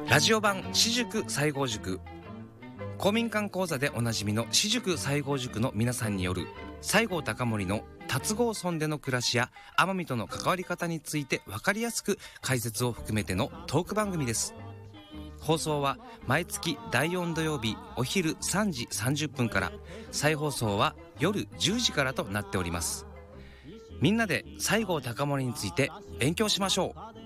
ラジオ版私塾西郷塾、公民館講座でおなじみの私塾西郷塾の皆さんによる西郷隆盛の龍郷村での暮らしや奄美との関わり方について分かりやすく解説を含めてのトーク番組です。放送は毎月第4土曜日お昼3時30分から、再放送は夜10時からとなっております。みんなで西郷隆盛について勉強しましょう。